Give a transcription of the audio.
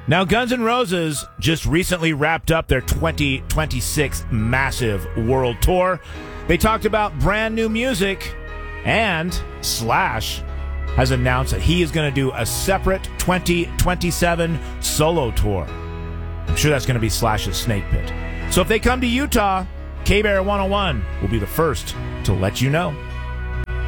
Now, Guns N' Roses just recently wrapped up their 2026 massive world tour. They talked about brand new music, and Slash has announced that he is going to do a separate 2027 solo tour. I'm sure that's going to be Slash's Snake Pit. So if they come to Utah, K-Bear 101 will be the first to let you know.